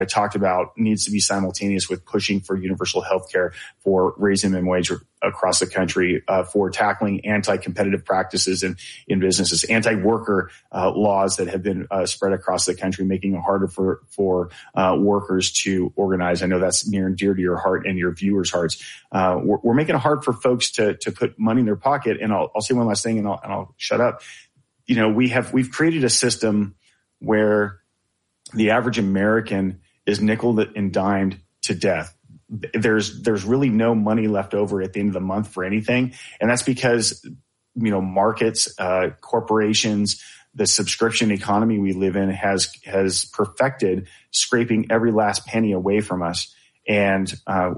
I talked about needs to be simultaneous with pushing for universal health care, for raising minimum wage across the country, for tackling anti-competitive practices in businesses, anti-worker laws that have been spread across the country, making it harder for workers to organize. I know that's near and dear to your heart and your viewers' hearts. We're making it hard for folks to put money in their pocket. And I'll say one last thing, and I'll shut up. We've created a system where the average American is nickeled and dimed to death. There's really no money left over at the end of the month for anything. And that's because, markets, corporations, the subscription economy we live in has perfected scraping every last penny away from us. And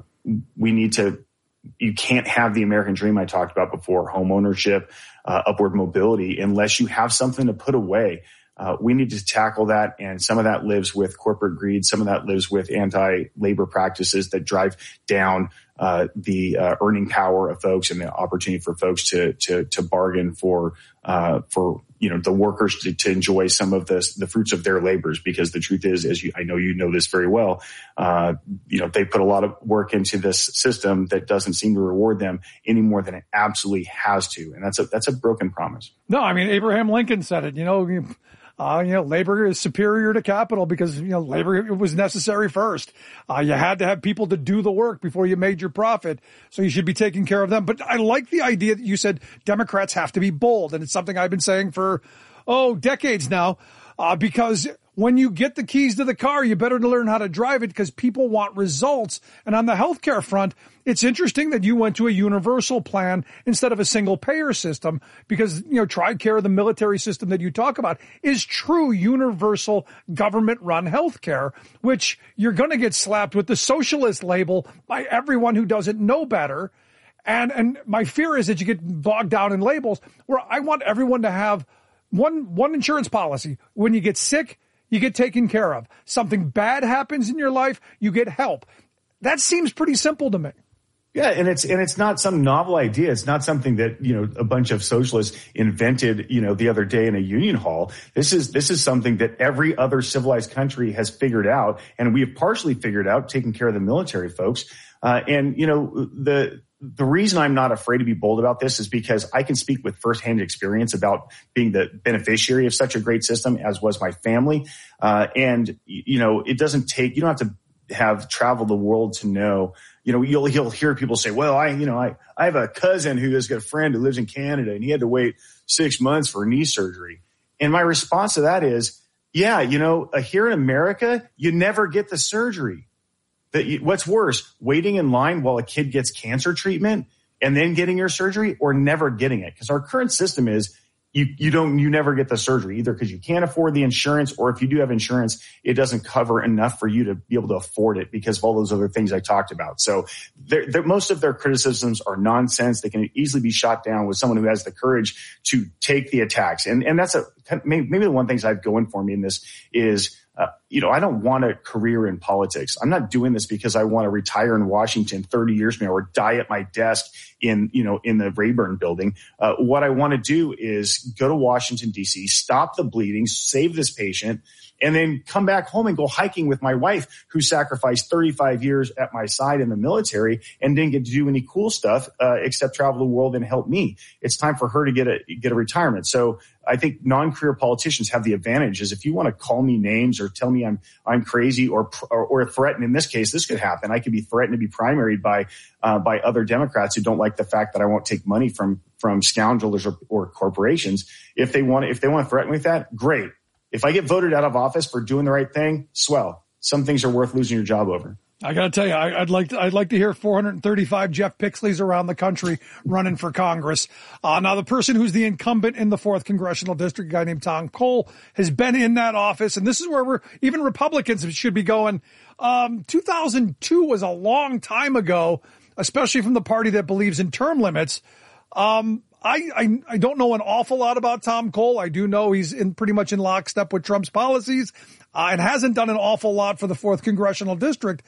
you can't have the American dream I talked about before, home ownership, upward mobility, unless you have something to put away. We need to tackle that, and some of that lives with corporate greed. Some of that lives with anti-labor practices that drive down the earning power of folks and the opportunity for folks to bargain for the workers to enjoy some of the fruits of their labors. Because the truth is, I know you know this very well, they put a lot of work into this system that doesn't seem to reward them any more than it absolutely has to, and that's a broken promise. No, I mean, Abraham Lincoln said it. Labor is superior to capital because, labor was necessary first. You had to have people to do the work before you made your profit. So you should be taking care of them. But I like the idea that you said Democrats have to be bold. And it's something I've been saying for, decades now, because when you get the keys to the car, you better learn how to drive it because people want results. And on the healthcare front, it's interesting that you went to a universal plan instead of a single payer system because, TRICARE, the military system that you talk about, is true universal government run healthcare, which you're going to get slapped with the socialist label by everyone who doesn't know better. And my fear is that you get bogged down in labels where I want everyone to have one insurance policy. When you get sick, you get taken care of. Something bad happens in your life, you get help. That seems pretty simple to me. Yeah, and it's not some novel idea. It's not something that, a bunch of socialists invented, the other day in a union hall. This is something that every other civilized country has figured out, and we have partially figured out, taking care of the military folks. The reason I'm not afraid to be bold about this is because I can speak with firsthand experience about being the beneficiary of such a great system, as was my family. It doesn't take, you don't have to have traveled the world to know, you'll hear people say, well, I have a cousin who has got a friend who lives in Canada and he had to wait 6 months for knee surgery. And my response to that is, yeah, here in America, you never get the surgery. What's worse, waiting in line while a kid gets cancer treatment and then getting your surgery, or never getting it? Because our current system is you never get the surgery, either because you can't afford the insurance, or if you do have insurance, it doesn't cover enough for you to be able to afford it because of all those other things I talked about. So most of their criticisms are nonsense. They can easily be shot down with someone who has the courage to take the attacks. And that's maybe the one thing I've going for me in this is, I don't want a career in politics. I'm not doing this because I want to retire in Washington 30 years from now or die at my desk in the Rayburn building. What I want to do is go to Washington, D.C., stop the bleeding, save this patient, and then come back home and go hiking with my wife, who sacrificed 35 years at my side in the military and didn't get to do any cool stuff except travel the world and help me. It's time for her to get a retirement. So I think non-career politicians have the advantage is if you want to call me names or tell me I'm crazy or threaten. In this case, this could happen. I could be threatened to be primaried by other Democrats who don't like the fact that I won't take money from scoundrels or corporations. If they want to threaten me with that, great. If I get voted out of office for doing the right thing, swell. Some things are worth losing your job over. I got to tell you, I'd like to hear 435 Jeff Pixleys around the country running for Congress. Now, the person who's the incumbent in the 4th Congressional District, a guy named Tom Cole, has been in that office, and this is where even Republicans should be going. 2002 was a long time ago, especially from the party that believes in term limits. I don't know an awful lot about Tom Cole. I do know he's pretty much in lockstep with Trump's policies, and hasn't done an awful lot for the 4th Congressional District.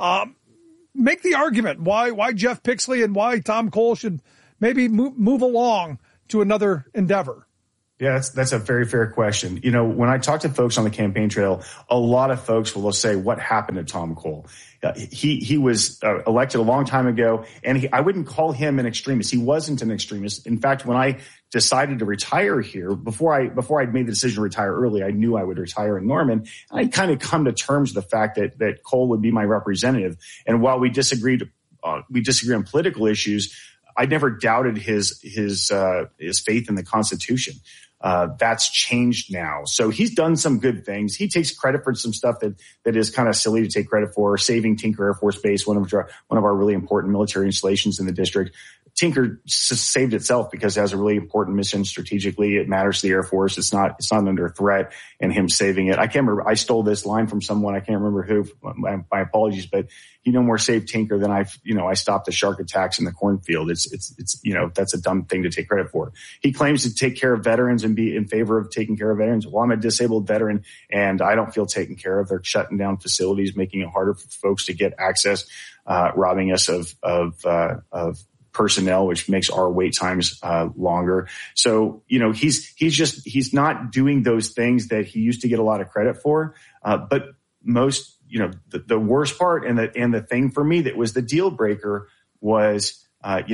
Make the argument why Jeff Pixley and why Tom Cole should maybe move along to another endeavor. Yeah, that's a very fair question. You know, when I talk to folks on the campaign trail, a lot of folks will say, what happened to Tom Cole? He was elected a long time ago, and I wouldn't call him an extremist. He wasn't an extremist. In fact, when I decided to retire here, before I'd made the decision to retire early, I knew I would retire in Norman. I kind of come to terms with the fact that Cole would be my representative. And while we disagree on political issues, I never doubted his faith in the Constitution. That's changed now. So he's done some good things. He takes credit for some stuff that is kind of silly to take credit for. Saving Tinker Air Force Base, one of our really important military installations in the district. Tinker saved itself because it has a really important mission strategically. It matters to the Air Force. It's not under threat, and him saving it. I can't remember. I stole this line from someone. I can't remember who. My apologies, but he no more saved Tinker than I stopped the shark attacks in the cornfield. It's that's a dumb thing to take credit for. He claims to take care of veterans and be in favor of taking care of veterans. Well, I'm a disabled veteran and I don't feel taken care of. They're shutting down facilities, making it harder for folks to get access, robbing us of personnel, which makes our wait times longer. So, he's not doing those things that he used to get a lot of credit for. But most, the worst part and the thing for me that was the deal breaker was,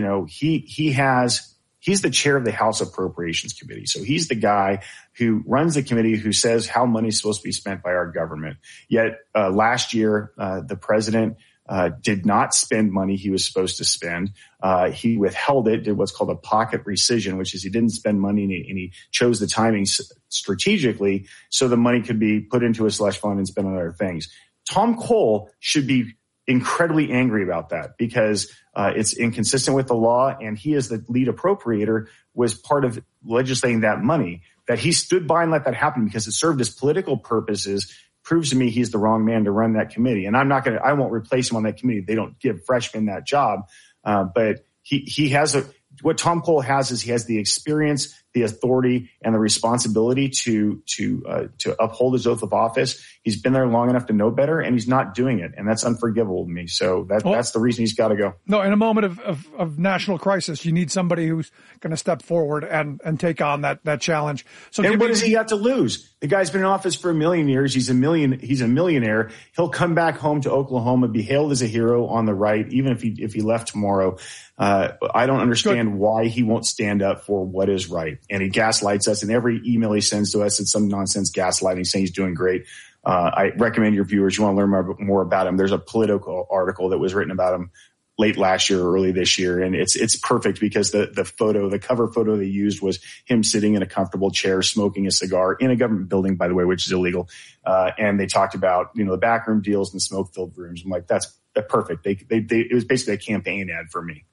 he's the chair of the House Appropriations Committee. So he's the guy who runs the committee who says how money is supposed to be spent by our government. Yet last year, the president did not spend money he was supposed to spend. He withheld it, did what's called a pocket rescission, which is he didn't spend money and he chose the timing strategically so the money could be put into a slush fund and spent on other things. Tom Cole should be incredibly angry about that because it's inconsistent with the law, and he, as the lead appropriator, was part of legislating that money. That he stood by and let that happen because it served his political purposes proves to me he's the wrong man to run that committee. And I won't replace him on that committee. They don't give freshmen that job. But he has what Tom Cole has is he has the experience, the authority, and the responsibility to uphold his oath of office. He's been there long enough to know better, and he's not doing it. And that's unforgivable to me. So that's the reason he's got to go. No, in a moment of national crisis, you need somebody who's going to step forward and take on that challenge. So and what does he got to lose? The guy's been in office for a million years. He's a millionaire. He'll come back home to Oklahoma, be hailed as a hero on the right, even if he left tomorrow. I don't understand why he won't stand up for what is right. And he gaslights us, and every email he sends to us, it's some nonsense gaslighting saying he's doing great. I recommend your viewers, you want to learn more about him. There's a Politico article that was written about him late last year or early this year. And it's perfect because the cover photo they used was him sitting in a comfortable chair, smoking a cigar in a government building, by the way, which is illegal. And they talked about, the backroom deals and the smoke filled rooms. I'm like, that's perfect. It was basically a campaign ad for me.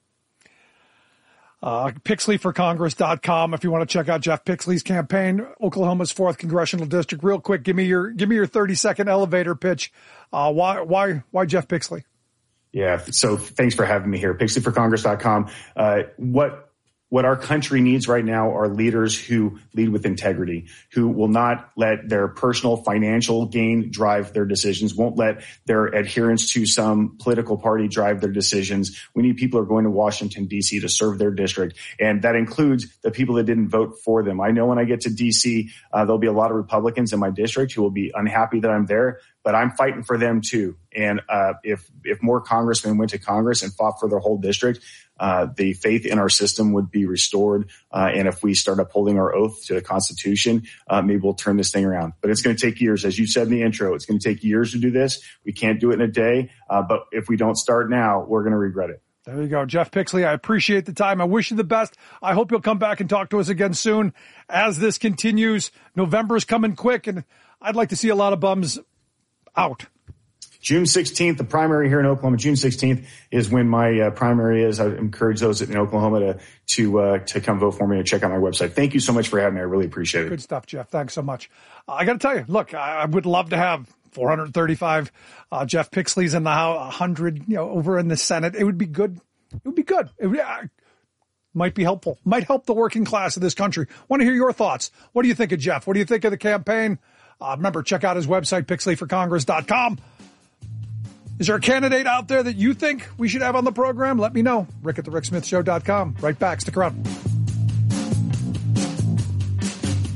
PixleyForCongress.com if you want to check out Jeff Pixley's campaign, Oklahoma's 4th congressional district. Real quick, give me your 30-second elevator pitch. Why Jeff Pixley? Yeah, so thanks for having me here. PixleyForCongress.com. What our country needs right now are leaders who lead with integrity, who will not let their personal financial gain drive their decisions, won't let their adherence to some political party drive their decisions. We need people who are going to Washington, D.C. to serve their district, and that includes the people that didn't vote for them. I know when I get to D.C., there'll be a lot of Republicans in my district who will be unhappy that I'm there, but I'm fighting for them too. And if more congressmen went to Congress and fought for their whole district, the faith in our system would be restored. And if we start upholding our oath to the Constitution, maybe we'll turn this thing around. But it's going to take years. As you said in the intro, it's going to take years to do this. We can't do it in a day. But if we don't start now, we're going to regret it. There you go. Jeff Pixley, I appreciate the time. I wish you the best. I hope you'll come back and talk to us again soon as this continues. November's coming quick, and I'd like to see a lot of bums out. June 16th, the primary here in Oklahoma, June 16th is when my primary is. I encourage those in Oklahoma to come vote for me and check out my website. Thank you so much for having me. I really appreciate it. Good stuff, Jeff. Thanks so much. I got to tell you, look, I would love to have 435 Jeff Pixleys in the House, 100 over in the Senate. It would be good. It would be good. It would, might be helpful. Might help the working class of this country. Want to hear your thoughts. What do you think of Jeff? What do you think of the campaign? Remember, check out his website, PixleyForCongress.com. Is there a candidate out there that you think we should have on the program? Let me know. Rick@thericksmithshow.com. Right back. Stick around.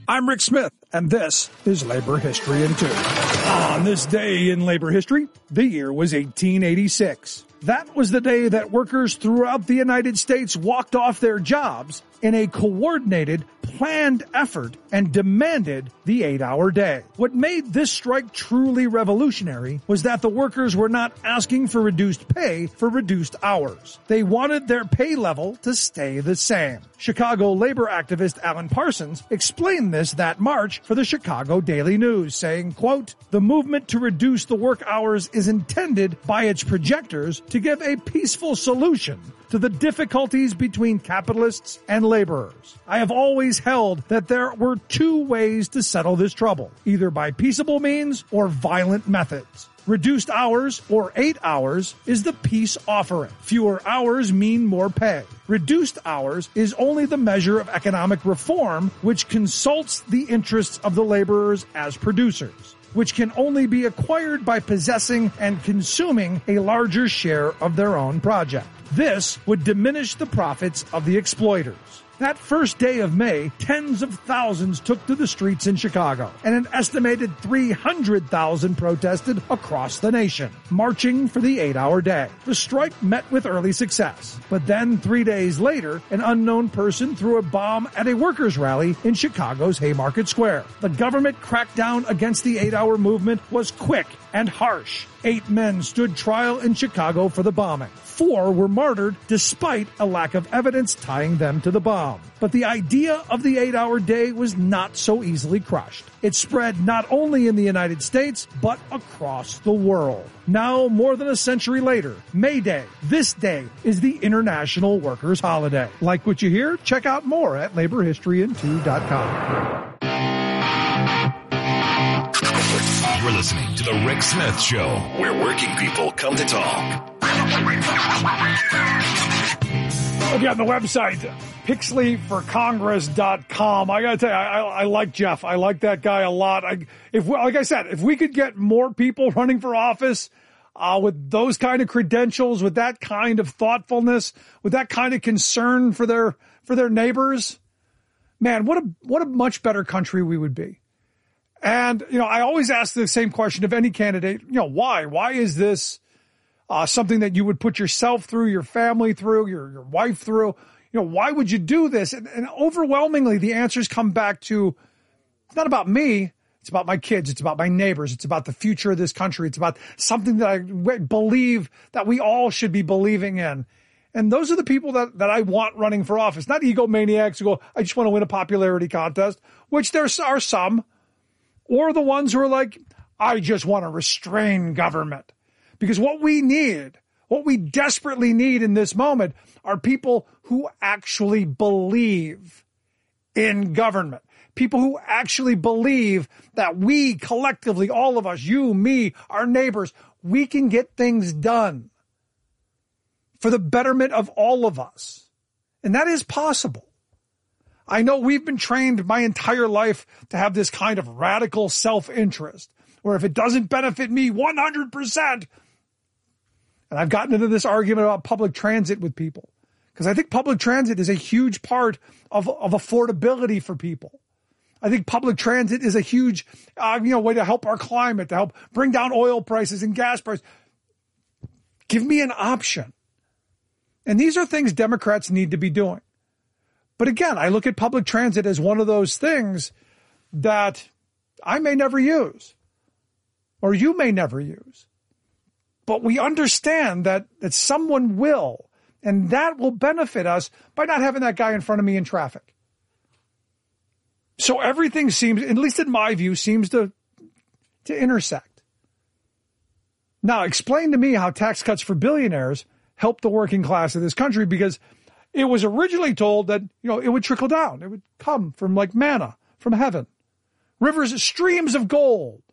I'm Rick Smith, and this is Labor History in 2. On this day in labor history, the year was 1886. That was the day that workers throughout the United States walked off their jobs in a coordinated, planned effort and demanded the 8-hour day. What made this strike truly revolutionary was that the workers were not asking for reduced pay for reduced hours. They wanted their pay level to stay the same. Chicago labor activist Alan Parsons explained this that March for the Chicago Daily News, saying, quote, "The movement to reduce the work hours is intended by its projectors to give a peaceful solution to the difficulties between capitalists and laborers. I have always held that there were two ways to settle this trouble, either by peaceable means or violent methods. Reduced hours, or 8 hours, is the peace offering. Fewer hours mean more pay. Reduced hours is only the measure of economic reform which consults the interests of the laborers as producers, which can only be acquired by possessing and consuming a larger share of their own project. This would diminish the profits of the exploiters." That first day of May, tens of thousands took to the streets in Chicago, and an estimated 300,000 protested across the nation, marching for the 8-hour day. The strike met with early success, but then 3 days later, an unknown person threw a bomb at a workers' rally in Chicago's Haymarket Square. The government crackdown against the 8-hour movement was quick and harsh. 8 men stood trial in Chicago for the bombing. 4 were martyred despite a lack of evidence tying them to the bomb. But the idea of the 8-hour day was not so easily crushed. It spread not only in the United States, but across the world. Now, more than a century later, May Day, this day, is the International Workers' Holiday. Like what you hear? Check out more at laborhistoryin2.com. You're listening to The Rick Smith Show, where working people come to talk. Again, the website, PixleyForCongress.com. I gotta tell you, I like Jeff. I like that guy a lot. Like I said, if we could get more people running for office with those kind of credentials, with that kind of thoughtfulness, with that kind of concern for their neighbors, man, what a much better country we would be. And, I always ask the same question of any candidate, why? Why is this something that you would put yourself through, your family through, your wife through? Why would you do this? And overwhelmingly, the answers come back to, it's not about me. It's about my kids. It's about my neighbors. It's about the future of this country. It's about something that I believe that we all should be believing in. And those are the people that I want running for office, not egomaniacs who go, I just want to win a popularity contest, which there are some, or the ones who are like, I just want to restrain government. Because what we desperately need in this moment are people who actually believe in government. People who actually believe that we collectively, all of us, you, me, our neighbors, we can get things done for the betterment of all of us. And that is possible. I know we've been trained my entire life to have this kind of radical self-interest, where if it doesn't benefit me 100%, and I've gotten into this argument about public transit with people, because I think public transit is a huge part of affordability for people. I think public transit is a huge way to help our climate, to help bring down oil prices and gas prices. Give me an option. And these are things Democrats need to be doing. But again, I look at public transit as one of those things that I may never use, or you may never use. But we understand that someone will, and that will benefit us by not having that guy in front of me in traffic. So everything seems, at least in my view, seems to intersect. Now, explain to me how tax cuts for billionaires help the working class of this country, because it was originally told that, it would trickle down. It would come from like manna from heaven. Rivers, streams of gold.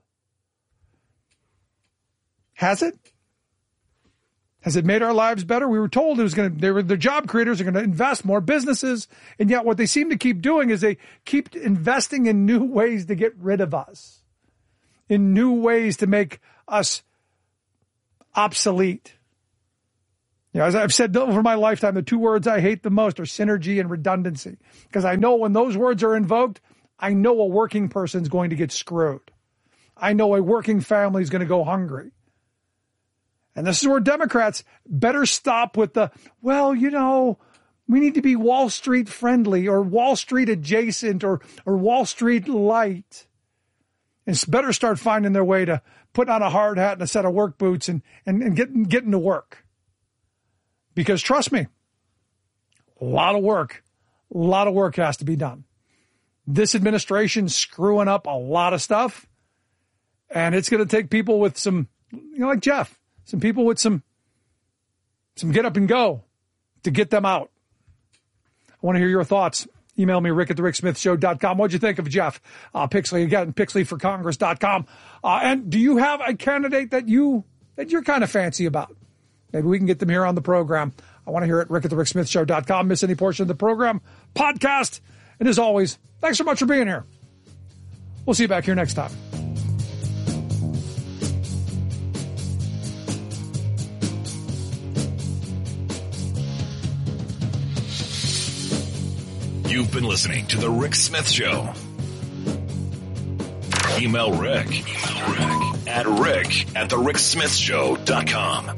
Has it? Has it made our lives better? We were told the job creators are going to invest more businesses. And yet what they seem to keep doing is they keep investing in new ways to get rid of us, in new ways to make us obsolete. As I've said over my lifetime, the two words I hate the most are synergy and redundancy, because I know when those words are invoked, I know a working person's going to get screwed. I know a working family is going to go hungry. And this is where Democrats better stop with the, well, you know, we need to be Wall Street friendly or Wall Street adjacent or Wall Street light. And better start finding their way to put on a hard hat and a set of work boots and getting to work. Because trust me, a lot of work has to be done. This administration's screwing up a lot of stuff. And it's going to take people with some, you know, like Jeff, some people with some get up and go to get them out. I want to hear your thoughts. Email me, rick@thericksmithshow.com. What'd you think of Jeff Pixley? Again, pixleyforcongress.com. And do you have a candidate that you're kind of fancy about? Maybe we can get them here on the program. I want to hear it, rick@thericksmithshow.com. Miss any portion of the program, podcast. And as always, thanks so much for being here. We'll see you back here next time. You've been listening to The Rick Smith Show. Email Rick at rick@thericksmithshow.com.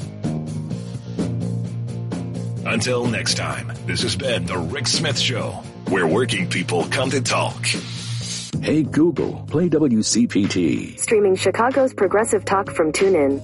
Until next time, this has been The Rick Smith Show, where working people come to talk. Hey Google, play WCPT. Streaming Chicago's progressive talk from TuneIn.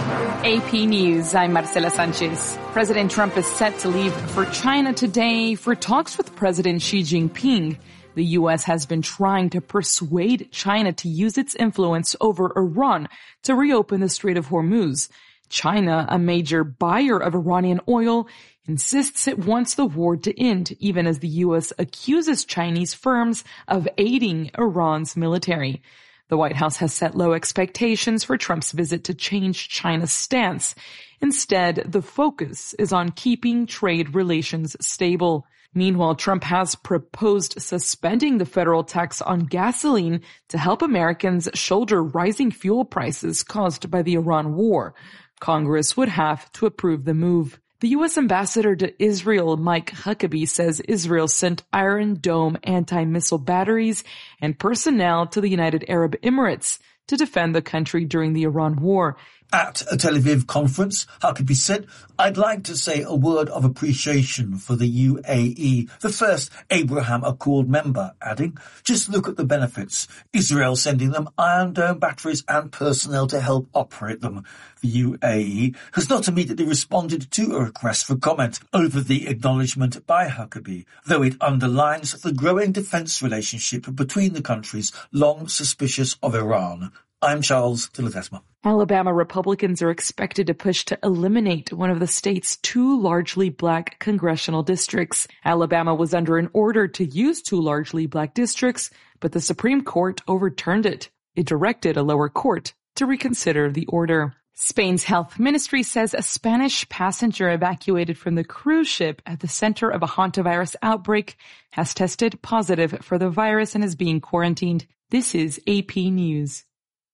AP News, I'm Marcela Sanchez. President Trump is set to leave for China today for talks with President Xi Jinping. The U.S. has been trying to persuade China to use its influence over Iran to reopen the Strait of Hormuz. China, a major buyer of Iranian oil, insists it wants the war to end, even as the U.S. accuses Chinese firms of aiding Iran's military. The White House has set low expectations for Trump's visit to change China's stance. Instead, the focus is on keeping trade relations stable. Meanwhile, Trump has proposed suspending the federal tax on gasoline to help Americans shoulder rising fuel prices caused by the Iran war. Congress would have to approve the move. The U.S. ambassador to Israel, Mike Huckabee, says Israel sent Iron Dome anti-missile batteries and personnel to the United Arab Emirates to defend the country during the Iran war. At a Tel Aviv conference, Huckabee said, "I'd like to say a word of appreciation for the UAE, the first Abraham Accord member," adding, "Just look at the benefits. Israel sending them Iron Dome batteries and personnel to help operate them." The UAE has not immediately responded to a request for comment over the acknowledgement by Huckabee, though it underlines the growing defense relationship between the countries long suspicious of Iran. I'm Charles de Ledesma. Alabama Republicans are expected to push to eliminate one of the state's two largely black congressional districts. Alabama was under an order to use two largely black districts, but the Supreme Court overturned it. It directed a lower court to reconsider the order. Spain's health ministry says a Spanish passenger evacuated from the cruise ship at the center of a hantavirus outbreak has tested positive for the virus and is being quarantined. This is AP News.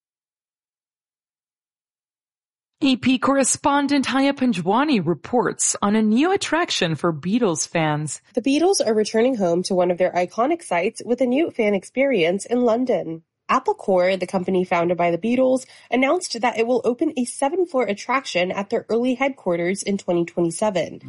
AP correspondent Haya Panjwani reports on a new attraction for Beatles fans. The Beatles are returning home to one of their iconic sites with a new fan experience in London. Apple Corps, the company founded by the Beatles, announced that it will open a 7-floor attraction at their early headquarters in 2027.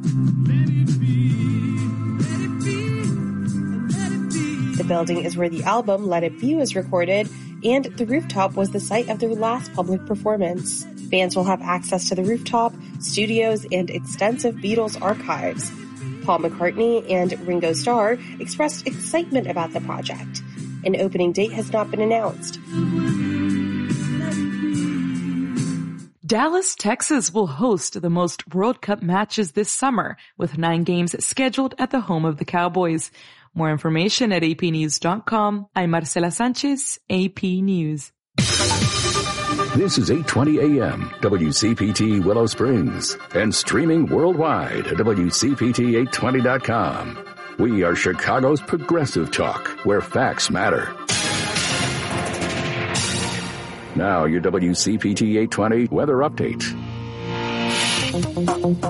The building is where the album Let It Be was recorded, and the rooftop was the site of their last public performance. Fans will have access to the rooftop, studios, and extensive Beatles archives. Paul McCartney and Ringo Starr expressed excitement about the project. An opening date has not been announced. Dallas, Texas will host the most World Cup matches this summer, with 9 games scheduled at the home of the Cowboys. More information at apnews.com. I'm Marcela Sanchez, AP News. This is 820 AM, WCPT Willow Springs, and streaming worldwide at WCPT820.com. We are Chicago's progressive talk, where facts matter. Now your WCPT 820 weather update.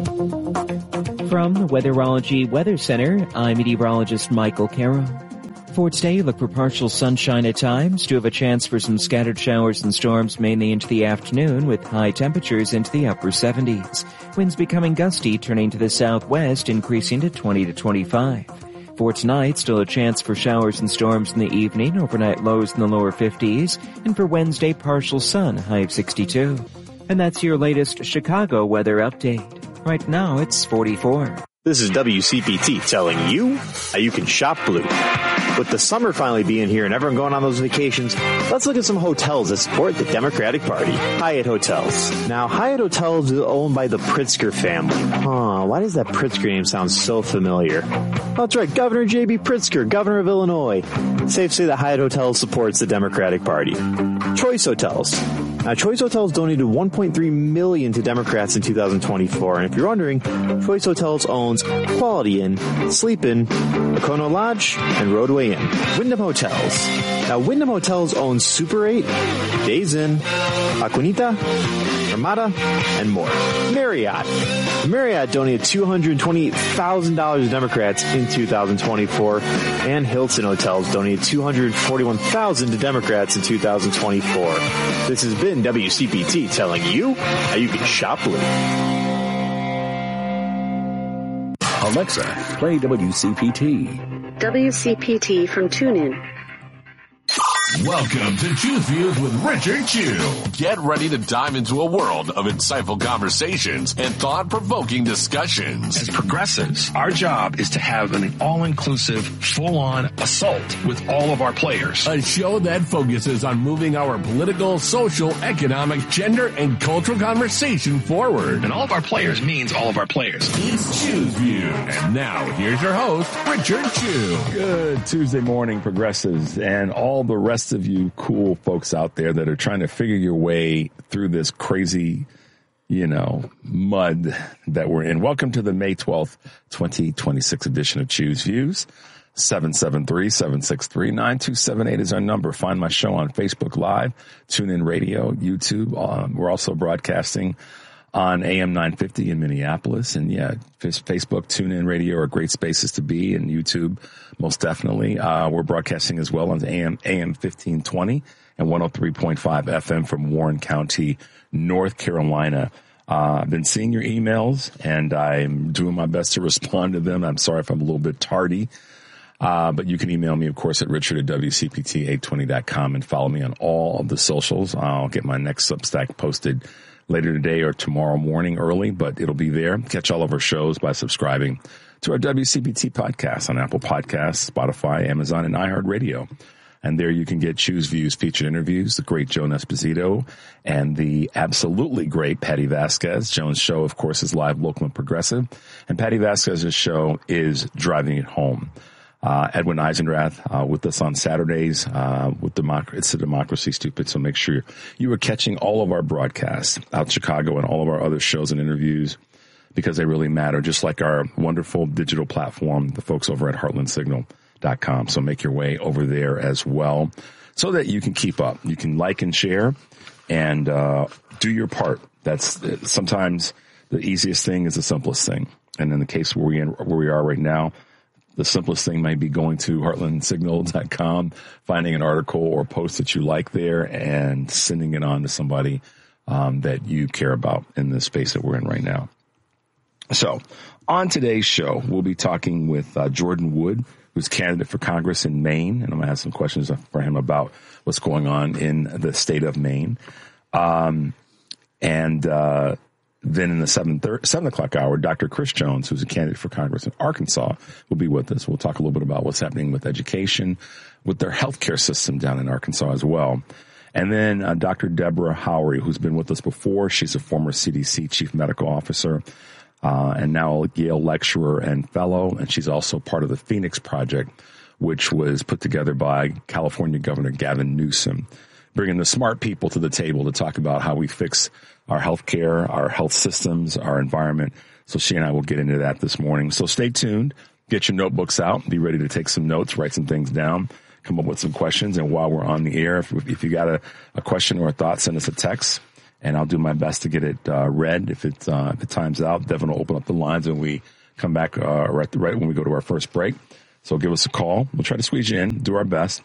From the Weatherology Weather Center, I'm meteorologist Michael Carroll. For today, look for partial sunshine at times. Do have a chance for some scattered showers and storms mainly into the afternoon with high temperatures into the upper 70s. Winds becoming gusty, turning to the southwest, increasing to 20 to 25. For tonight, still a chance for showers and storms in the evening, overnight lows in the lower 50s, and for Wednesday, partial sun, high of 62. And that's your latest Chicago weather update. Right now, it's 44. This is WCPT telling you how you can shop blue. With the summer finally being here and everyone going on those vacations, let's look at some hotels that support the Democratic Party. Hyatt Hotels. Now, Hyatt Hotels is owned by the Pritzker family. Why does that Pritzker name sound so familiar? Oh, that's right, Governor J.B. Pritzker, Governor of Illinois. Safe to say that Hyatt Hotels supports the Democratic Party. Choice Hotels. Now, Choice Hotels donated $1.3 million to Democrats in 2024. And if you're wondering, Choice Hotels owns Quality Inn, Sleep Inn, Okono Lodge, and Roadway Inn. Wyndham Hotels. Now, Wyndham Hotels owns Super 8, Days Inn, Aquanita, Ramada, and more. Marriott. Marriott donated $228,000 to Democrats in 2024, and Hilton Hotels donated $241,000 to Democrats in 2024. This has been WCPT telling you how you can shop blue. Alexa, play WCPT. WCPT from TuneIn. Welcome to Choose Views with Richard Chew. Get ready to dive into a world of insightful conversations and thought-provoking discussions. As progressives, our job is to have an all-inclusive, full-on assault with all of our players. A show that focuses on moving our political, social, economic, gender, and cultural conversation forward. And all of our players means all of our players. It's Choose Views. And now, here's your host, Richard Chew. Good Tuesday morning, progressives, and all the rest of you cool folks out there that are trying to figure your way through this crazy, mud that we're in. Welcome to the May 12th, 2026 edition of Choose Views. 773-763-9278 is our number. Find my show on Facebook Live, TuneIn Radio, YouTube. We're also broadcasting on AM 950 in Minneapolis. And Facebook, TuneIn Radio are great spaces to be, and YouTube, most definitely. We're broadcasting as well on AM 1520 and 103.5 FM from Warren County, North Carolina. I've been seeing your emails, and I'm doing my best to respond to them. I'm sorry if I'm a little bit tardy. But you can email me, of course, at richard@wcpt820.com and follow me on all of the socials. I'll get my next Substack posted later today or tomorrow morning early, but it'll be there. Catch all of our shows by subscribing to our WCPT podcast on Apple Podcasts, Spotify, Amazon, and iHeartRadio. And there you can get Choose Views featured interviews, the great Joan Esposito and the absolutely great Patty Vasquez. Joan's show, of course, is live, local, and progressive. And Patty Vasquez's show is Driving It Home. Edwin Eisendrath with us on Saturdays with It's a Democracy, Stupid. So make sure you are catching all of our broadcasts out in Chicago and all of our other shows and interviews because they really matter, just like our wonderful digital platform, the folks over at heartlandsignal.com. So make your way over there as well so that you can keep up. You can like and share and do your part. That's sometimes the easiest thing is the simplest thing. And in the case where we are right now, the simplest thing might be going to heartlandsignal.com, finding an article or post that you like there and sending it on to somebody that you care about in the space that we're in right now. So on today's show, we'll be talking with Jordan Wood, who's candidate for Congress in Maine. And I'm going to have some questions for him about what's going on in the state of Maine. Then in the 7 o'clock hour, Dr. Chris Jones, who's a candidate for Congress in Arkansas, will be with us. We'll talk a little bit about what's happening with education, with their healthcare system down in Arkansas as well. And then Dr. Deborah Howery, who's been with us before. She's a former CDC chief medical officer and now a Yale lecturer and fellow. And she's also part of the Phoenix Project, which was put together by California Governor Gavin Newsom, bringing the smart people to the table to talk about how we fix our healthcare, our health systems, our environment. So she and I will get into that this morning. So stay tuned. Get your notebooks out. Be ready to take some notes, write some things down, come up with some questions. And while we're on the air, if you got a question or a thought, send us a text, and I'll do my best to get it read. If it times out, Devin will open up the lines when we come back right when we go to our first break. So give us a call. We'll try to squeeze you in, do our best.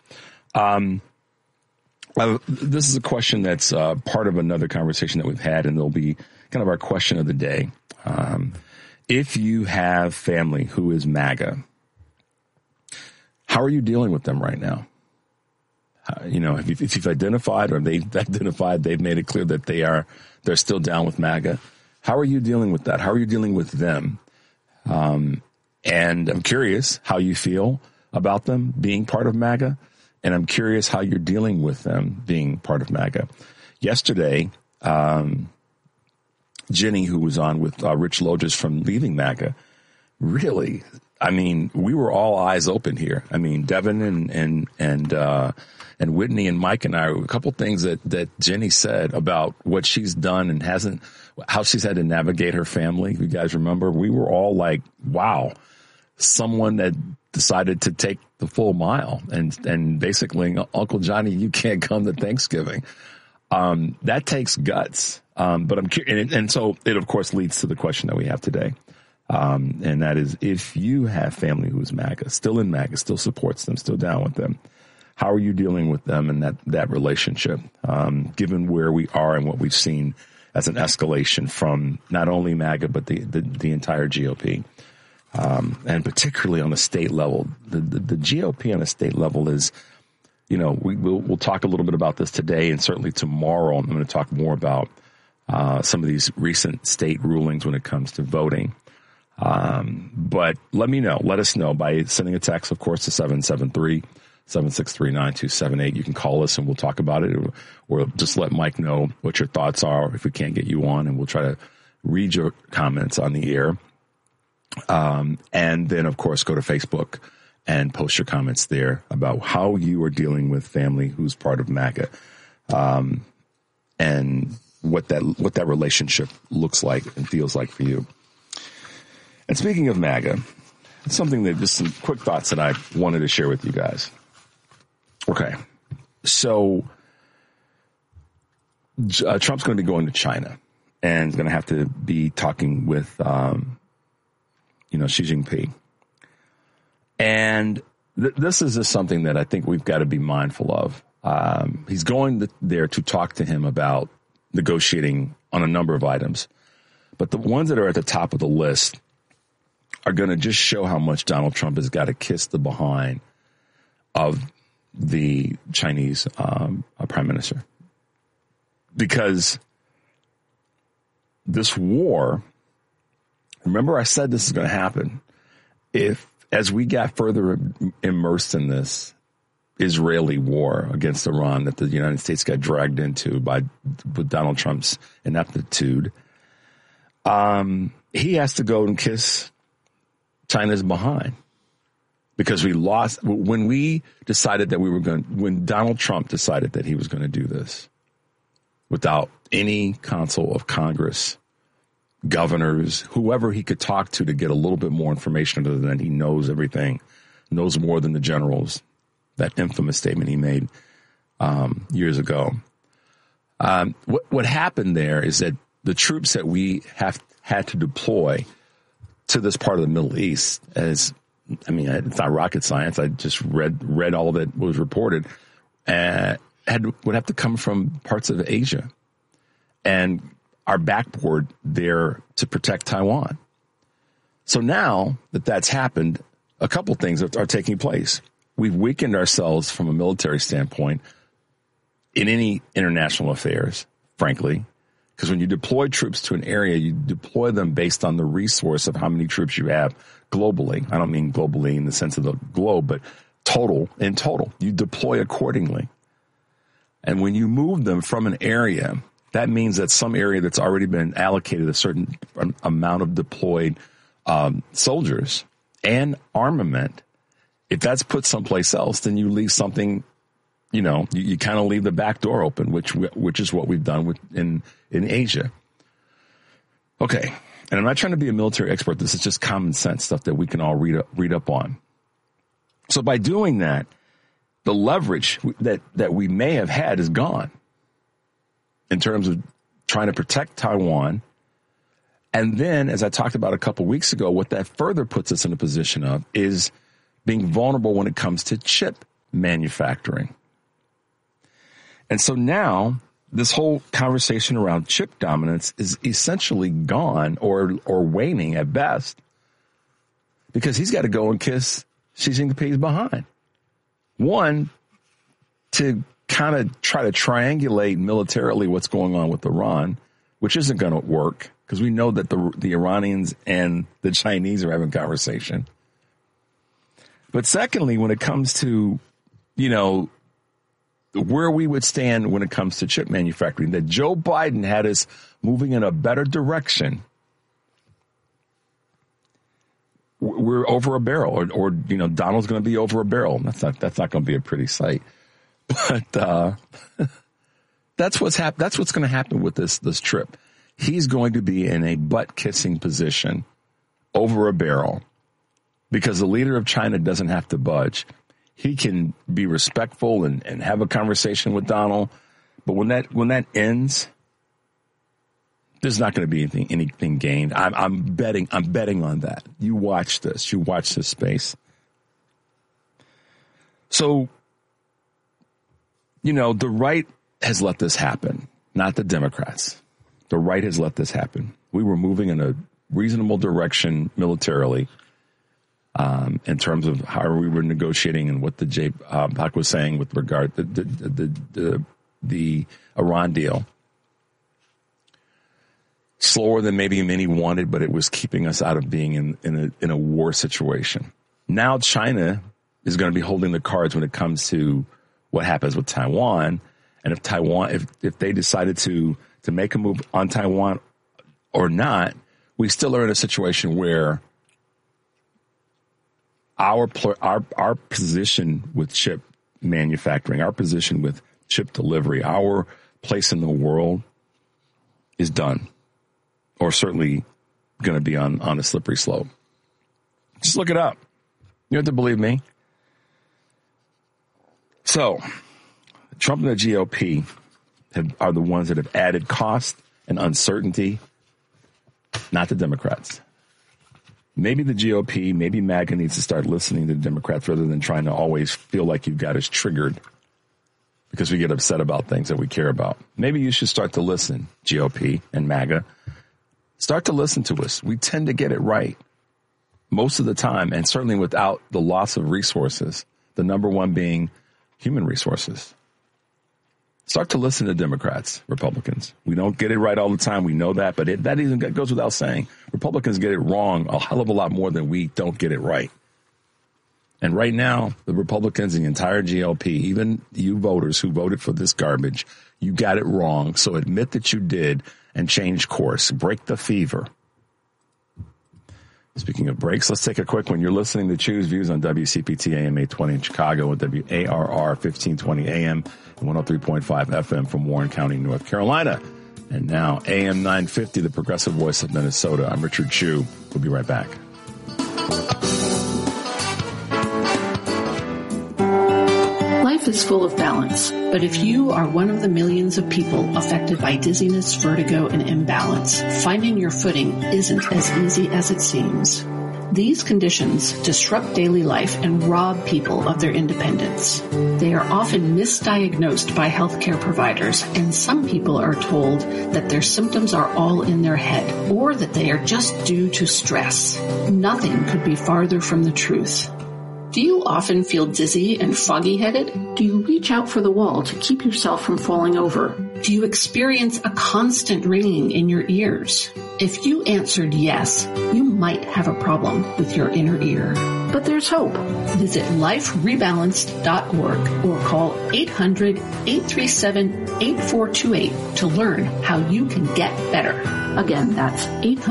This is a question that's part of another conversation that we've had, and it'll be kind of our question of the day. If you have family who is MAGA, how are you dealing with them right now? If you've identified or they've identified, they've made it clear that they're still down with MAGA. How are you dealing with that? How are you dealing with them? And I'm curious how you feel about them being part of MAGA. And I'm curious how you're dealing with them being part of MAGA. Yesterday, Jenny, who was on with Rich Lojas from Leaving MAGA, really, we were all eyes open here. Devin and Whitney and Mike and I, a couple things that Jenny said about what she's done and how she's had to navigate her family. If you guys remember, we were all like, wow, someone that decided to take the full mile and basically, Uncle Johnny, you can't come to Thanksgiving. That takes guts. But I'm curious. And so it, of course, leads to the question that we have today. And that is, if you have family who is MAGA, still in MAGA, still supports them, still down with them, how are you dealing with them and that relationship, given where we are and what we've seen as an escalation from not only MAGA, but the entire GOP? And particularly on the state level, the GOP on a state level is, we'll talk a little bit about this today and certainly tomorrow. I'm going to talk more about some of these recent state rulings when it comes to voting. But let us know by sending a text, of course, to 773-763-9278. You can call us and we'll talk about it, or just let Mike know what your thoughts are if we can't get you on, and we'll try to read your comments on the air. And then, of course, go to Facebook and post your comments there about how you are dealing with family who's part of MAGA, and what that relationship looks like and feels like for you. And speaking of MAGA, it's something that just some quick thoughts that I wanted to share with you guys. Okay, so Trump's going to be going to China and is going to have to be talking with Xi Jinping. And this is just something that I think we've got to be mindful of. He's going there to talk to him about negotiating on a number of items. But the ones that are at the top of the list are going to just show how much Donald Trump has got to kiss the behind of the Chinese prime minister. Because this war, remember I said this is going to happen, as we got further immersed in this Israeli war against Iran that the United States got dragged into with Donald Trump's ineptitude, he has to go and kiss China's behind, because we lost when we decided that when Donald Trump decided that he was going to do this without any counsel of Congress, governors, whoever he could talk to get a little bit more information other than he knows everything, knows more than the generals, that infamous statement he made years ago. What happened there is that the troops that we had to deploy to this part of the Middle East, it's not rocket science. I just read all that was reported, would have to come from parts of Asia, and our backboard there to protect Taiwan. So now that that's happened, a couple things are taking place. We've weakened ourselves from a military standpoint in any international affairs, frankly, because when you deploy troops to an area, you deploy them based on the resource of how many troops you have globally. I don't mean globally in the sense of the globe, but in total. You deploy accordingly. And when you move them from an area, that means that some area that's already been allocated a certain amount of deployed soldiers and armament, if that's put someplace else, then you leave something, you kind of leave the back door open, which is what we've done in Asia. Okay. And I'm not trying to be a military expert. This is just common sense stuff that we can all read up on. So by doing that, the leverage that we may have had is gone in terms of trying to protect Taiwan. And then, as I talked about a couple weeks ago, what that further puts us in a position of is being vulnerable when it comes to chip manufacturing. And so now this whole conversation around chip dominance is essentially gone or waning at best, because he's got to go and kiss Xi Jinping's behind. One, to kind of try to triangulate militarily what's going on with Iran, which isn't going to work because we know that the Iranians and the Chinese are having a conversation. But secondly, when it comes to, where we would stand when it comes to chip manufacturing, that Joe Biden had us moving in a better direction. We're over a barrel, or Donald's going to be over a barrel. That's not going to be a pretty sight. But that's what's going to happen with this trip. He's going to be in a butt kissing position over a barrel because the leader of China doesn't have to budge. He can be respectful and have a conversation with Donald, but when that ends, there's not going to be anything gained. I'm betting on that. You watch this. You watch this space. So, the right has let this happen, not the Democrats. The right has let this happen. We were moving in a reasonable direction militarily. In terms of how we were negotiating and what the Pak was saying with regard to the Iran deal. Slower than maybe many wanted, but it was keeping us out of being in a war situation. Now China is going to be holding the cards when it comes to what happens with Taiwan. And if they decided to make a move on Taiwan or not, we still are in a situation where our position with chip manufacturing, our position with chip delivery, our place in the world is done, or certainly going to be on a slippery slope. Just look it up. You have to believe me. So Trump and the GOP are the ones that have added cost and uncertainty, not the Democrats. Maybe the GOP, maybe MAGA needs to start listening to the Democrats rather than trying to always feel like you've got us triggered because we get upset about things that we care about. Maybe you should start to listen, GOP and MAGA. Start to listen to us. We tend to get it right most of the time, and certainly without the loss of resources, the number one being human resources. Start to listen to Democrats, Republicans. We don't get it right all the time. We know that, but that even goes without saying. Republicans get it wrong a hell of a lot more than we don't get it right. And right now, the Republicans and the entire GOP, even you voters who voted for this garbage, you got it wrong. So admit that you did and change course. Break the fever. Speaking of breaks, let's take a quick one. You're listening to Choose Views on WCPT AM 820 in Chicago and WARR 1520 AM and 103.5 FM from Warren County, North Carolina. And now AM 950, the progressive voice of Minnesota. I'm Richard Chu. We'll be right back. Life is full of balance, but if you are one of the millions of people affected by dizziness, vertigo, and imbalance, finding your footing isn't as easy as it seems. These conditions disrupt daily life and rob people of their independence. They are often misdiagnosed by healthcare providers, and some people are told that their symptoms are all in their head or that they are just due to stress. Nothing could be farther from the truth. Do you often feel dizzy and foggy-headed? Do you reach out for the wall to keep yourself from falling over? Do you experience a constant ringing in your ears? If you answered yes, you might have a problem with your inner ear. But there's hope. Visit liferebalanced.org or call 800-837-8428 to learn how you can get better. Again, that's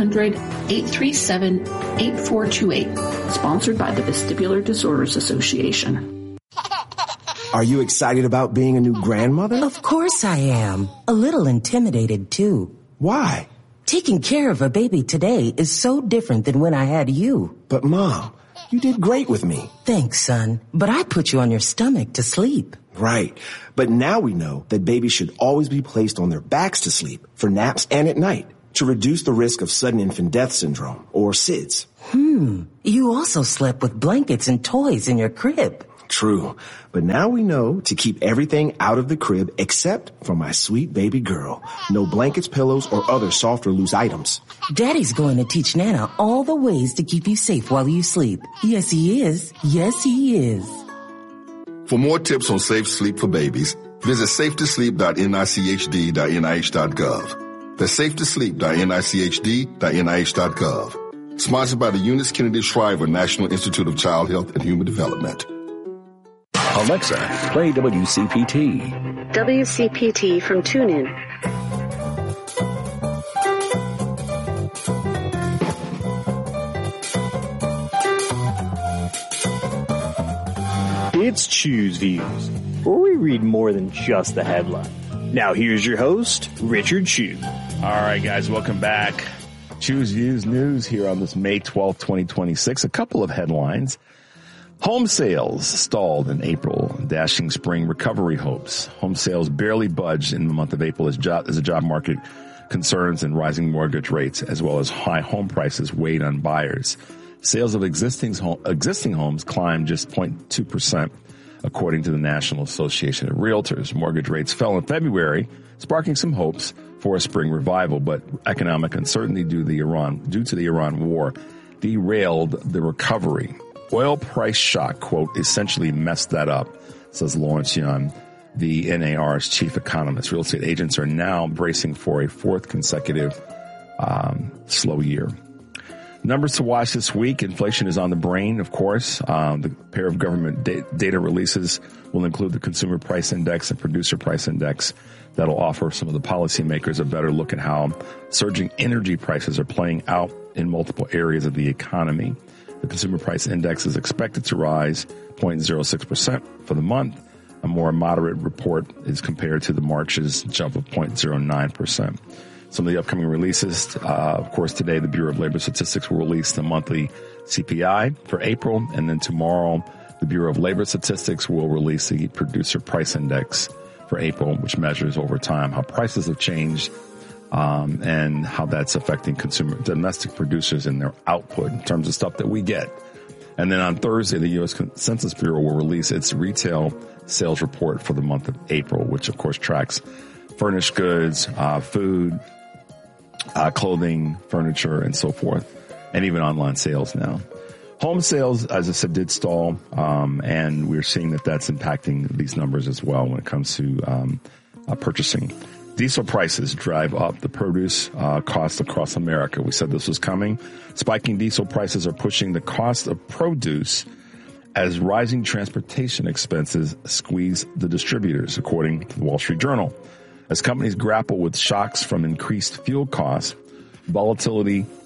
800-837-8428. Sponsored by the Vestibular Disorders Association. Are you excited about being a new grandmother? Of course I am. A little intimidated, too. Why? Taking care of a baby today is so different than when I had you. But, Mom, you did great with me. Thanks, son. But I put you on your stomach to sleep. Right. But now we know that babies should always be placed on their backs to sleep, for naps and at night. to reduce the risk of sudden infant death syndrome, or SIDS. You also slept with blankets and toys in your crib. True, but now we know to keep everything out of the crib except for my sweet baby girl. No blankets, pillows, or other soft or loose items. Daddy's going to teach Nana all the ways to keep you safe while you sleep. Yes, he is. Yes, he is. For more tips on safe sleep for babies, visit safetosleep.nichd.nih.gov. That's safetosleep.nichd.nih.gov. Sponsored by the Eunice Kennedy Shriver National Institute of Child Health and Human Development. Alexa, play WCPT. WCPT from TuneIn. It's Choose Views, where we read more than just the headline. Now here's your host, Richard Chu. All right, guys, welcome back. Choose Views News here on this May 12th, 2026. A couple of headlines. Home sales stalled in April, dashing spring recovery hopes. Home sales barely budged in the month of April as the job market concerns and rising mortgage rates, as well as high home prices, weighed on buyers. Sales of existing homes climbed just 0.2%, according to the National Association of Realtors. Mortgage rates fell in February, sparking some hopes for a spring revival, but economic uncertainty due to the Iran war derailed the recovery. Oil price shock, quote, essentially messed that up, says Lawrence Yun, the NAR's chief economist. Real estate agents are now bracing for a fourth consecutive slow year. Numbers to watch this week. Inflation is on the brain, of course. The pair of government data releases will include the Consumer Price Index and Producer Price Index. That'll offer some of the policymakers a better look at how surging energy prices are playing out in multiple areas of the economy. The Consumer Price Index is expected to rise 0.06% for the month. A more moderate report is compared to the March's jump of 0.09%. Some of the upcoming releases, of course, today the Bureau of Labor Statistics will release the monthly CPI for April, and then tomorrow the Bureau of Labor Statistics will release the Producer Price Index for April, which measures over time how prices have changed and how that's affecting domestic producers and their output in terms of stuff that we get. And then on Thursday, the U.S. Census Bureau will release its retail sales report for the month of April, which of course tracks furnished goods, food, clothing, furniture, and so forth, and even online sales now. Home sales, as I said, did stall, and we're seeing that that's impacting these numbers as well when it comes to purchasing. Diesel prices drive up the produce costs across America. We said this was coming. Spiking diesel prices are pushing the cost of produce as rising transportation expenses squeeze the distributors, according to the Wall Street Journal. As companies grapple with shocks from increased fuel costs, volatility in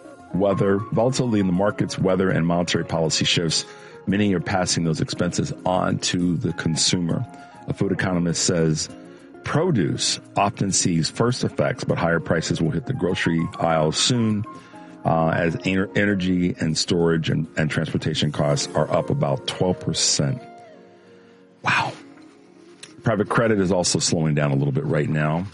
the markets, weather, and monetary policy shifts, many are passing those expenses on to the consumer. A food economist says produce often sees first effects, but higher prices will hit the grocery aisle soon as energy and storage and transportation costs are up about 12%. Wow. Private credit is also slowing down a little bit right now,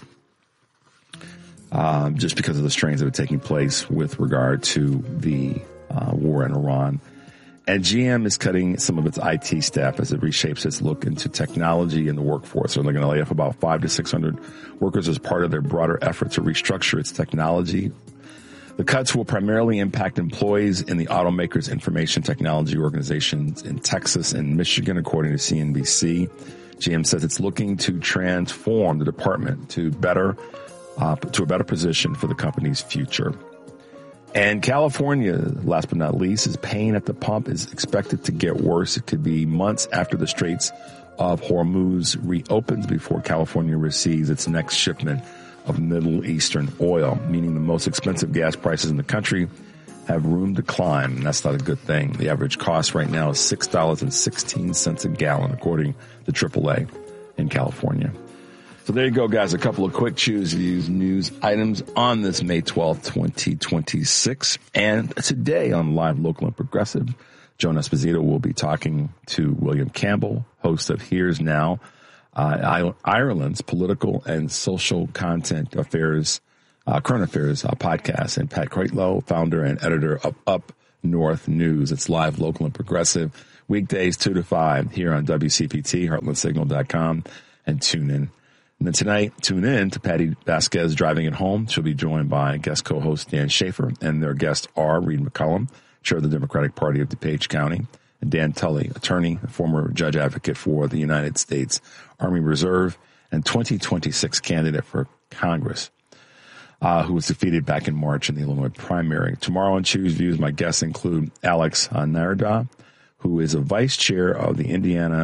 just because of the strains that are taking place with regard to the war in Iran. And GM is cutting some of its IT staff as it reshapes its look into technology and the workforce. So they're going to lay off about 500 to 600 workers as part of their broader effort to restructure its technology. The cuts will primarily impact employees in the automakers' information technology organizations in Texas and Michigan, according to CNBC. GM says it's looking to transform the department to a better position for the company's future. And California, last but not least, is pain at the pump is expected to get worse. It could be months after the Straits of Hormuz reopens before California receives its next shipment of Middle Eastern oil, meaning the most expensive gas prices in the country have room to climb, and that's not a good thing. The average cost right now is $6.16 a gallon, according to AAA in California. So there you go, guys. A couple of quick Choose Views news items on this May 12th, 2026. And today on Live, Local, and Progressive, Joan Esposito will be talking to William Campbell, host of Here's Now, Ireland's political and social content affairs Current Affairs podcast, and Pat Kreitlow, founder and editor of Up North News. It's live, local, and progressive. Weekdays 2 to 5 here on WCPT, heartlandsignal.com, and tune in. And then tonight, tune in to Patty Vasquez Driving It Home. She'll be joined by guest co-host Dan Schaefer, and their guests are Reed McCollum, chair of the Democratic Party of DuPage County, and Dan Tully, attorney, former judge advocate for the United States Army Reserve, and 2026 candidate for Congress, who was defeated back in March in the Illinois primary. Tomorrow on Choose Views, my guests include Alex Narda, who is a vice chair of the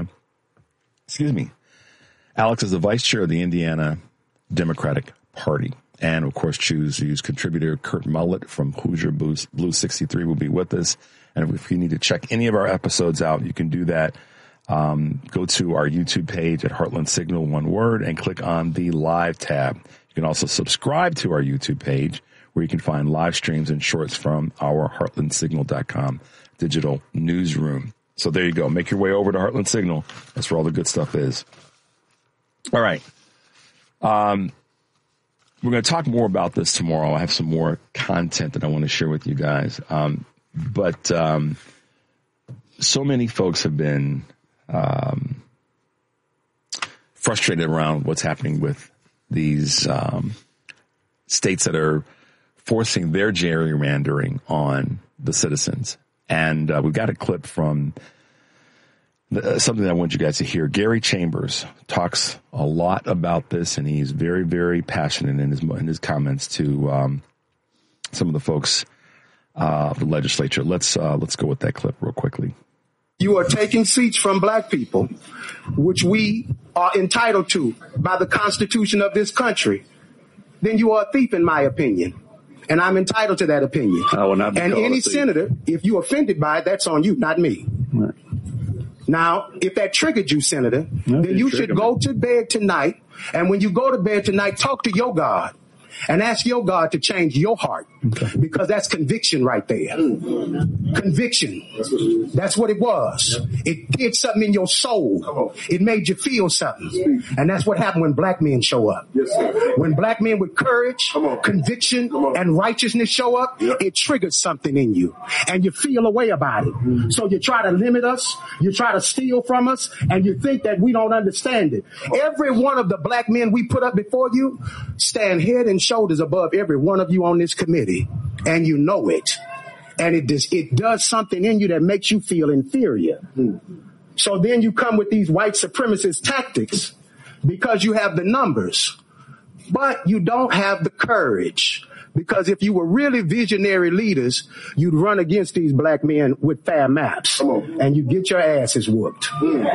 Alex is the vice chair of the Indiana Democratic Party. And, of course, Choose Views contributor Kurt Mullett from Hoosier Blue 63 will be with us. And if you need to check any of our episodes out, you can do that. Go to our YouTube page at Heartland Signal, one word, and click on the live tab. You can also subscribe to our YouTube page, where you can find live streams and shorts from our heartlandsignal.com digital newsroom. So there you go. Make your way over to Heartland Signal. That's where all the good stuff is. All right. We're going to talk more about this tomorrow. I have some more content that I want to share with you guys. But so many folks have been frustrated around what's happening with these states that are forcing their gerrymandering on the citizens. And we've got a clip from something that I want you guys to hear. Gary Chambers talks a lot about this, and he's very, very passionate in his comments to some of the folks of the legislature. Let's go with that clip real quickly. You are taking seats from black people, which we are entitled to by the Constitution of this country. Then you are a thief, in my opinion. And I'm entitled to that opinion. I will not be and any senator, if you're offended by it, that's on you, not me. Right. Now, if that triggered you, Senator, then you should go to bed tonight. And when you go to bed tonight, talk to your God and ask your God to change your heart, because that's conviction right there. Conviction. That's what it was. It did something in your soul. It made you feel something. And that's what happened when black men show up. When black men with courage, conviction, and righteousness show up, it triggers something in you. And you feel a way about it. So you try to limit us, you try to steal from us, and you think that we don't understand it. Every one of the black men we put up before you stand head and shoulders above every one of you on this committee, and you know it. And it does something in you that makes you feel inferior. So then you come with these white supremacist tactics because you have the numbers, but you don't have the courage. Because if you were really visionary leaders, you'd run against these black men with fair maps, and you get your asses whooped.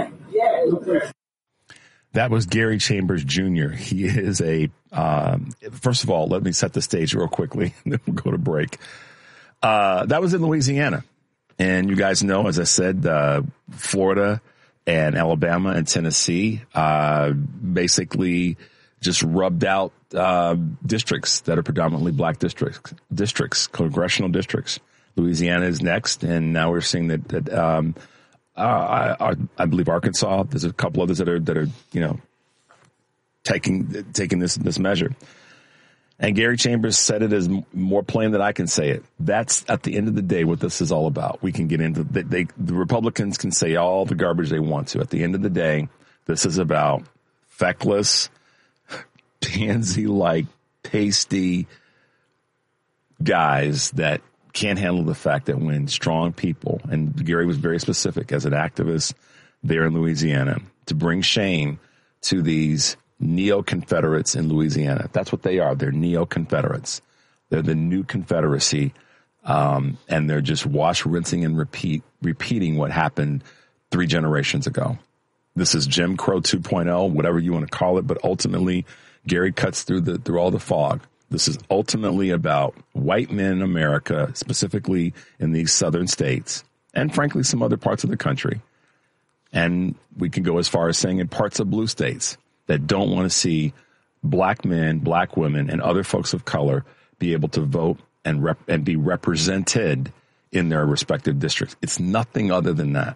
That was Gary Chambers Jr. He is first of all, let me set the stage real quickly, and then we'll go to break. That was in Louisiana. And you guys know, as I said, Florida and Alabama and Tennessee basically just rubbed out districts that are predominantly black districts, congressional districts. Louisiana is next, and now we're seeing that I believe Arkansas. There's a couple others that are taking this measure. And Gary Chambers said it as more plain than I can say it. That's at the end of the day what this is all about. We can get into the Republicans can say all the garbage they want to. At the end of the day, this is about feckless, pansy-like, pasty guys that can't handle the fact that when strong people, and Gary was very specific as an activist there in Louisiana, to bring shame to these neo-Confederates in Louisiana. That's what they are. They're neo-Confederates. They're the new Confederacy, and they're just wash, rinsing, and repeating what happened 3 generations ago. This is Jim Crow 2.0, whatever you want to call it, but ultimately Gary cuts through all the fog. This is ultimately about white men in America, specifically in these southern states, and frankly, some other parts of the country. And we can go as far as saying in parts of blue states that don't want to see black men, black women, and other folks of color be able to vote and be represented in their respective districts. It's nothing other than that.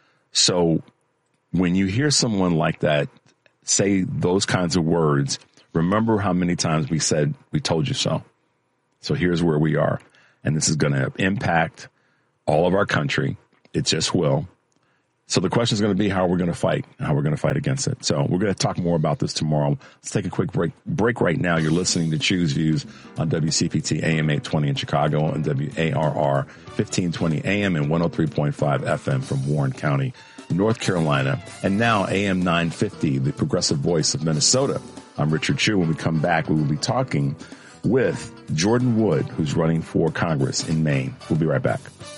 So when you hear someone like that say those kinds of words Remember how many times we said, we told you so. So here's where we are. And this is going to impact all of our country. It just will. So the question is going to be how we're going to fight, how we're going to fight against it. So we're going to talk more about this tomorrow. Let's take a quick break right now. You're listening to Choose Views on WCPT AM 820 in Chicago and WARR 1520 AM and 103.5 FM from Warren County, North Carolina. And now AM 950, the progressive voice of Minnesota. I'm Richard Chu. When we come back, we will be talking with Jordan Wood, who's running for Congress in Maine. We'll be right back.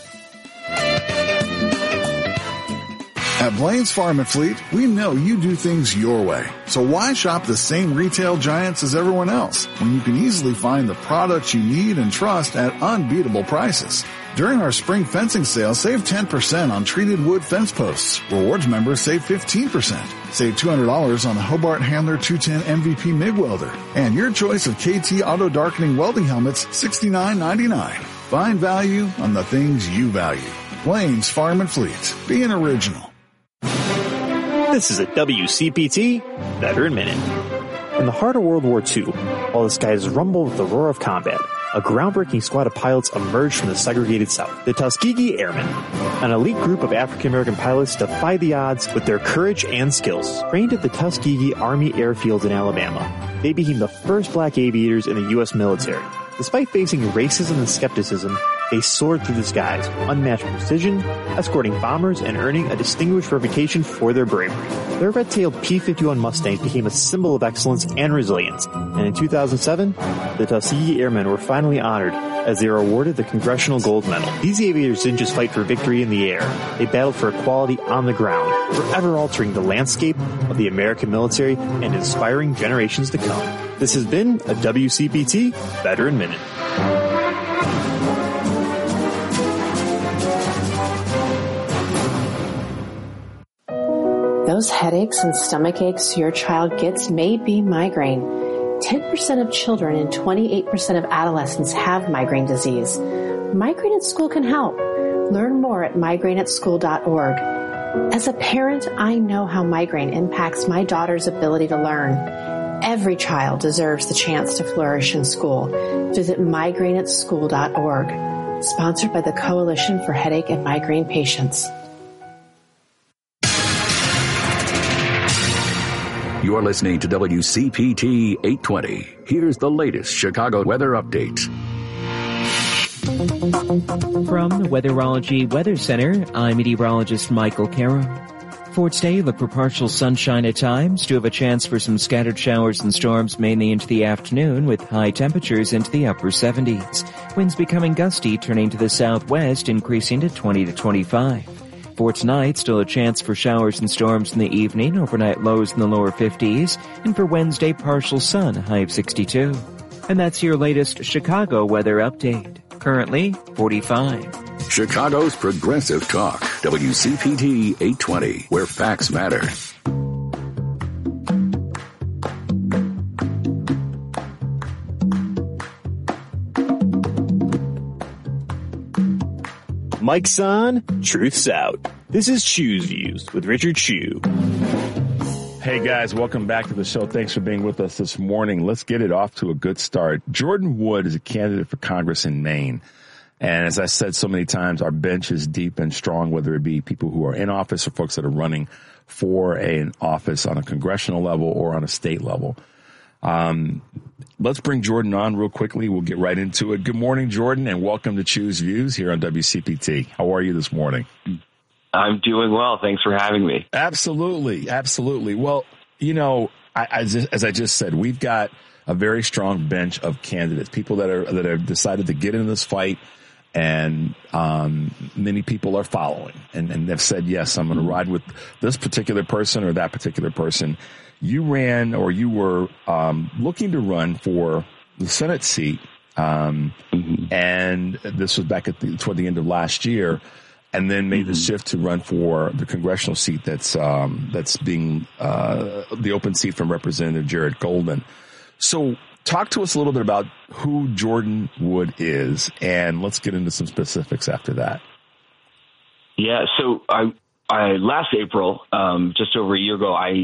At Blaine's Farm and Fleet, we know you do things your way. So why shop the same retail giants as everyone else when you can easily find the products you need and trust at unbeatable prices? During our spring fencing sale, save 10% on treated wood fence posts. Rewards members save 15%. Save $200 on the Hobart Handler 210 MVP MIG welder. And your choice of KT auto darkening welding helmets, $69.99. Find value on the things you value. Blaine's Farm and Fleet. Be an original. This is a WCPT Veteran Minute. In the heart of World War II, while the skies rumbled with the roar of combat, a groundbreaking squad of pilots emerged from the segregated South. The Tuskegee Airmen, an elite group of African-American pilots, defied the odds with their courage and skills. Trained at the Tuskegee Army Airfield in Alabama, they became the first black aviators in the U.S. military. Despite facing racism and skepticism, they soared through the skies with unmatched precision, escorting bombers and earning a distinguished reputation for their bravery. Their red-tailed P-51 Mustangs became a symbol of excellence and resilience, and in 2007, the Tuskegee Airmen were finally honored as they were awarded the Congressional Gold Medal. These aviators didn't just fight for victory in the air, they battled for equality on the ground, forever altering the landscape of the American military and inspiring generations to come. This has been a WCPT Veteran Minute. Those headaches and stomach aches your child gets may be migraine. 10% of children and 28% of adolescents have migraine disease. Migraine at School can help. Learn more at migraineatschool.org. As a parent, I know how migraine impacts my daughter's ability to learn. Every child deserves the chance to flourish in school. Visit migraineatschool.org. Sponsored by the Coalition for Headache and Migraine Patients. You're listening to WCPT 820. Here's the latest Chicago weather update. From the Weatherology Weather Center, I'm meteorologist Michael Caro. For today, look for partial sunshine at times. Do have a chance for some scattered showers and storms mainly into the afternoon with high temperatures into the upper 70s. Winds becoming gusty, turning to the southwest, increasing to 20 to 25. For tonight, still a chance for showers and storms in the evening, overnight lows in the lower 50s, and for Wednesday, partial sun, high of 62. And that's your latest Chicago weather update. Currently, 45. Chicago's Progressive Talk, WCPT 820, where facts matter. Mike's on, truth's out. This is Choose Views with Richard Chu. Hey guys, welcome back to the show. Thanks for being with us this morning. Let's get it off to a good start. Jordan Wood is a candidate for Congress in Maine. And as I said so many times, our bench is deep and strong, whether it be people who are in office or folks that are running for an office on a congressional level or on a state level. Let's bring Jordan on real quickly. We'll get right into it. Good morning, Jordan, and welcome to Choose Views here on WCPT. How are you this morning? I'm doing well. Thanks for having me. Absolutely. Absolutely. Well, you know, as I just said, we've got a very strong bench of candidates, people that have decided to get in this fight. And many people are following and they've said, yes, I'm going to ride with this particular person or that particular person. You ran or you were looking to run for the Senate seat. And this was back toward the end of last year, and then made the shift to run for the congressional seat that's being the open seat from Representative Jared Golden. So talk to us a little bit about who Jordan Wood is, and let's get into some specifics after that. Yeah, so I last April, just over a year ago, I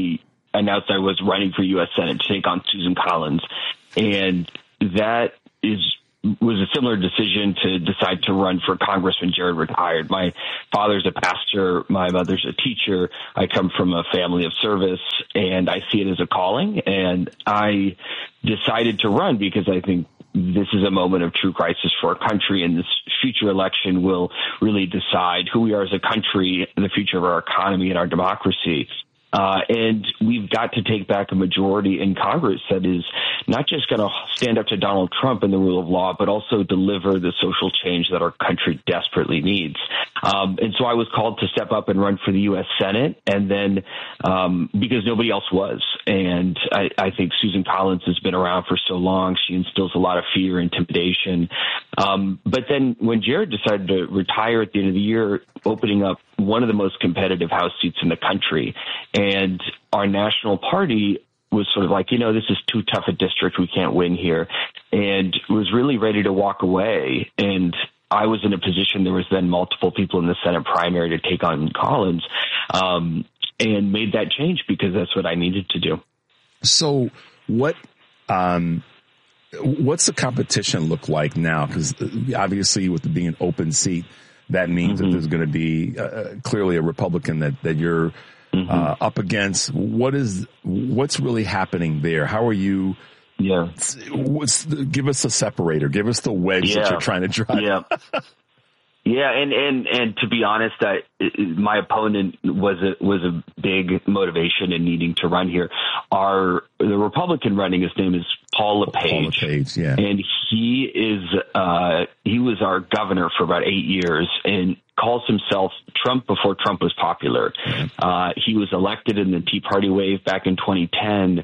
announced I was running for U.S. Senate to take on Susan Collins. And that was a similar decision to decide to run for Congress when Jared retired. My father's a pastor. My mother's a teacher. I come from a family of service, and I see it as a calling. And I decided to run because I think this is a moment of true crisis for our country, and this future election will really decide who we are as a country, the future of our economy and our democracy. And we've got to take back a majority in Congress that is not just going to stand up to Donald Trump and the rule of law, but also deliver the social change that our country desperately needs. And so I was called to step up and run for the U.S. Senate, and then because nobody else was. And I think Susan Collins has been around for so long. She instills a lot of fear, intimidation. But then when Jared decided to retire at the end of the year, opening up one of the most competitive House seats in the country, and our national party was sort of like, this is too tough a district. We can't win here, and was really ready to walk away. And I was in a position, there was then multiple people in the Senate primary to take on Collins, and made that change because that's what I needed to do. So what's the competition look like now? Because obviously with it being an open seat, that means that there's going to be clearly a Republican that you're up against. What's really happening there? How are you? Yeah. Give us a separator. Give us the wedge that you're trying to drive. Yeah. Yeah, and to be honest, my opponent was a big motivation in needing to run here. The Republican running, his name is Paul LePage. Paul LePage, yeah. And he was our governor for about 8 years and calls himself Trump before Trump was popular. He was elected in the Tea Party wave back in 2010,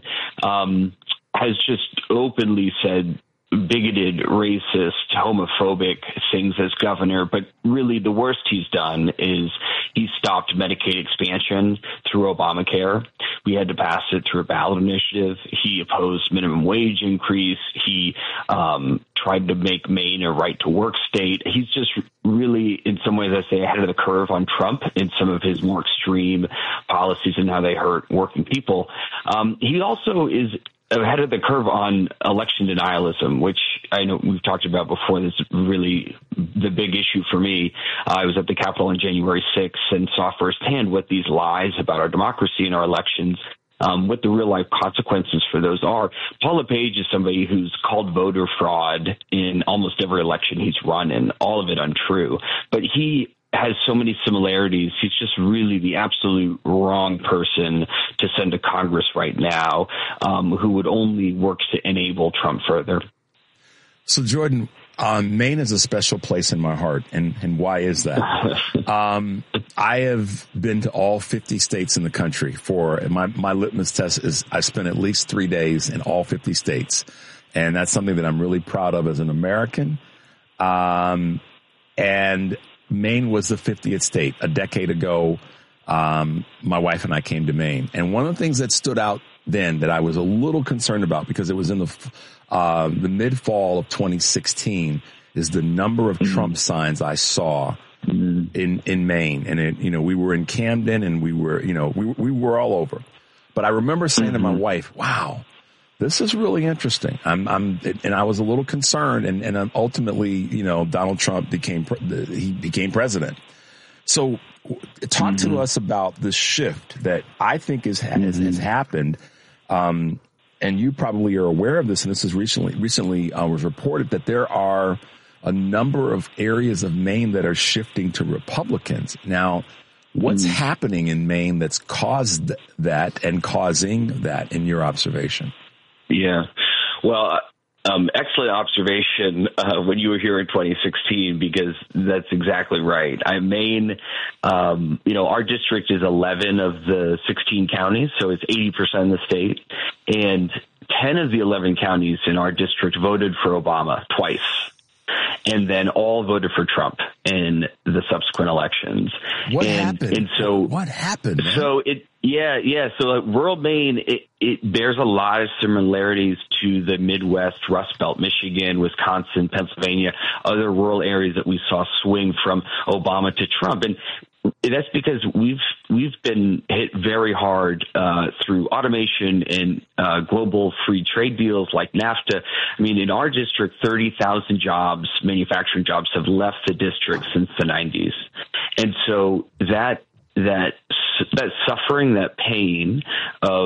has just openly said bigoted, racist, homophobic things as governor, but really the worst he's done is he stopped Medicaid expansion through Obamacare. We had to pass it through a ballot initiative. He opposed minimum wage increase. He tried to make Maine a right-to-work state. He's just really, in some ways, I say, ahead of the curve on Trump in some of his more extreme policies and how they hurt working people. He also is ahead of the curve on election denialism, which I know we've talked about before. This is really the big issue for me. I was at the Capitol on January 6th and saw firsthand what these lies about our democracy and our elections, what the real life consequences for those are. Paul LePage is somebody who's called voter fraud in almost every election he's run, and all of it untrue. But he has so many similarities. He's just really the absolute wrong person to send to Congress right now, who would only work to enable Trump further. So, Jordan, Maine is a special place in my heart. And why is that? I have been to all 50 states in the country my litmus test is I spent at least 3 days in all 50 states. And that's something that I'm really proud of as an American. And Maine was the 50th state. A decade ago, my wife and I came to Maine. And one of the things that stood out then that I was a little concerned about, because it was in the mid-fall of 2016, is the number of Trump signs I saw in Maine. And we were in Camden, and we were all over. But I remember saying to my wife, wow, this is really interesting. And I was a little concerned, and ultimately, Donald Trump became president. So talk to us about the shift that I think has happened. And you probably are aware of this, and this is recently was reported that there are a number of areas of Maine that are shifting to Republicans. Now, what's happening in Maine that's caused that and causing that in your observation? Yeah. Well, excellent observation when you were here in 2016, because that's exactly right. Maine, our district is 11 of the 16 counties, so it's 80% of the state. And 10 of the 11 counties in our district voted for Obama twice, and then all voted for Trump in the subsequent elections. What happened? And so what happened? Man? So So rural Maine, it bears a lot of similarities to the Midwest, Rust Belt, Michigan, Wisconsin, Pennsylvania, other rural areas that we saw swing from Obama to Trump. And That's because we've been hit very hard through automation and global free trade deals like NAFTA. I mean, in our district, 30,000 jobs, manufacturing jobs, have left the district since the 90s, and so that suffering, that pain of